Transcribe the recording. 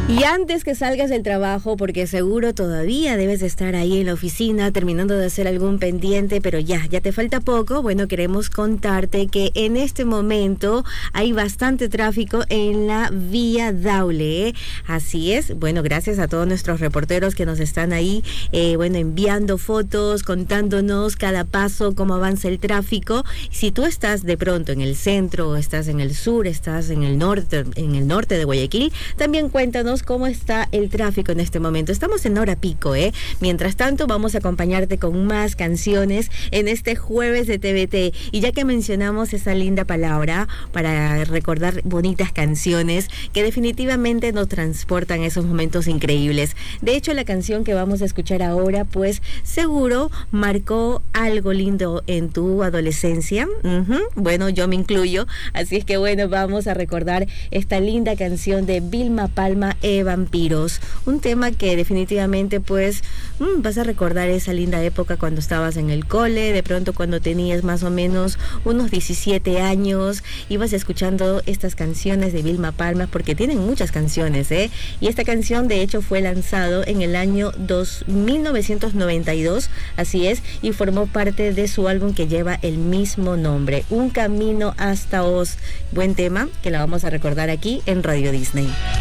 Y antes que salgas del trabajo, porque seguro todavía debes de estar ahí en la oficina terminando de hacer algún pendiente, pero ya te falta poco. Bueno, queremos contarte que en este momento hay bastante tráfico en la vía Daule, ¿eh? Así es. Bueno, gracias a todos nuestros reporteros que nos están ahí, enviando fotos, contándonos cada paso, cómo avanza el tráfico. Si tú estás de pronto en el centro, estás en el sur, estás en el norte de Guayaquil, también cuéntanos cómo está el tráfico en este momento. Estamos en hora pico, ¿eh? Mientras tanto, vamos a acompañarte con más canciones en este jueves de TVT. Y ya que mencionamos esa linda palabra para recordar bonitas canciones que definitivamente nos transportan esos momentos increíbles. De hecho, la canción que vamos a escuchar ahora, pues seguro marcó algo lindo en tu adolescencia. Bueno, yo me incluyo. Así es que bueno, vamos a recordar esta linda canción de Vilma Palma, Vampiros, un tema que definitivamente pues vas a recordar esa linda época cuando estabas en el cole, de pronto cuando tenías más o menos unos 17 años, ibas escuchando estas canciones de Vilma Palma, porque tienen muchas canciones, y esta canción de hecho fue lanzado en el año 1992, así es, y formó parte de su álbum que lleva el mismo nombre, Un Camino hasta Oz. Buen tema que la vamos a recordar aquí en Radio Disney.